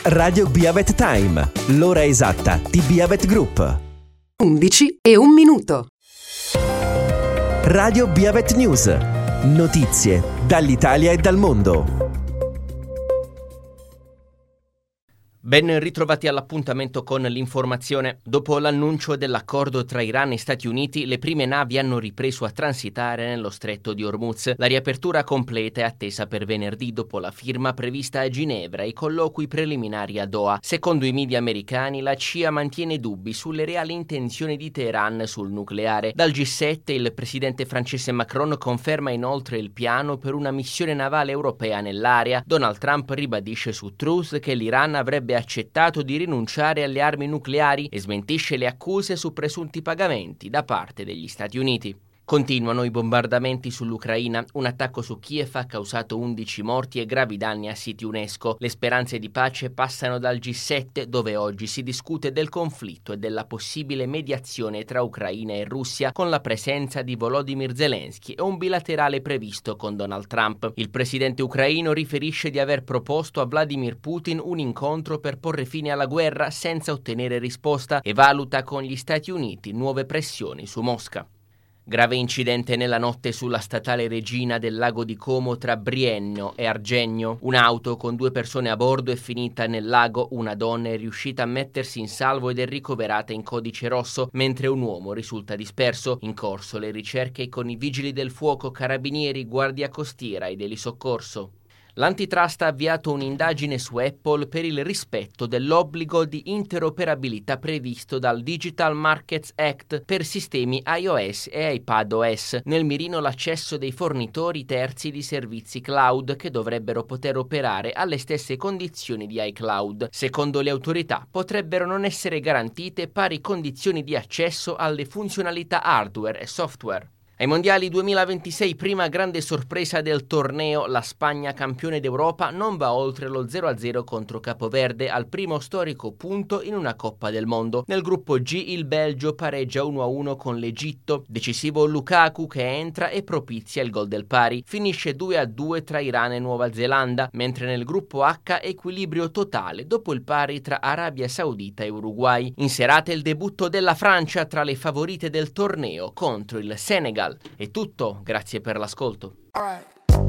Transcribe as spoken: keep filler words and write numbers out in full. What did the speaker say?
Radio Biavet Time, l'ora esatta di Biavet Group. undici e un minuto. Radio Biavet News, notizie dall'Italia e dal mondo. Ben ritrovati all'appuntamento con l'informazione. Dopo l'annuncio dell'accordo tra Iran e Stati Uniti, le prime navi hanno ripreso a transitare nello stretto di Hormuz. La riapertura completa è attesa per venerdì dopo la firma prevista a Ginevra e i colloqui preliminari a Doha. Secondo i media americani, la C I A mantiene dubbi sulle reali intenzioni di Teheran sul nucleare. Dal G sette il presidente francese Macron conferma inoltre il piano per una missione navale europea nell'area. Donald Trump ribadisce su Truth che l'Iran avrebbe accettato di rinunciare alle armi nucleari e smentisce le accuse su presunti pagamenti da parte degli Stati Uniti. Continuano i bombardamenti sull'Ucraina. Un attacco su Kiev ha causato undici morti e gravi danni a siti UNESCO. Le speranze di pace passano dal G sette, dove oggi si discute del conflitto e della possibile mediazione tra Ucraina e Russia, con la presenza di Volodymyr Zelensky e un bilaterale previsto con Donald Trump. Il presidente ucraino riferisce di aver proposto a Vladimir Putin un incontro per porre fine alla guerra senza ottenere risposta e valuta con gli Stati Uniti nuove pressioni su Mosca. Grave incidente nella notte sulla statale Regina del Lago di Como tra Brienno e Argegno. Un'auto con due persone a bordo è finita nel lago, una donna è riuscita a mettersi in salvo ed è ricoverata in codice rosso, mentre un uomo risulta disperso. In corso le ricerche con i vigili del fuoco, carabinieri, guardia costiera e delisoccorso. L'Antitrust ha avviato un'indagine su Apple per il rispetto dell'obbligo di interoperabilità previsto dal Digital Markets Act per sistemi iOS e iPadOS. Nel mirino l'accesso dei fornitori terzi di servizi cloud che dovrebbero poter operare alle stesse condizioni di iCloud. Secondo le autorità potrebbero non essere garantite pari condizioni di accesso alle funzionalità hardware e software. Ai mondiali duemilaventisei, prima grande sorpresa del torneo, la Spagna, campione d'Europa, non va oltre lo zero a zero contro Capoverde al primo storico punto in una Coppa del Mondo. Nel gruppo G il Belgio pareggia uno a uno con l'Egitto, decisivo Lukaku che entra e propizia il gol del pari. Finisce due a due tra Iran e Nuova Zelanda, mentre nel gruppo H equilibrio totale dopo il pari tra Arabia Saudita e Uruguay. In serata il debutto della Francia tra le favorite del torneo contro il Senegal. È tutto, grazie per l'ascolto. All right.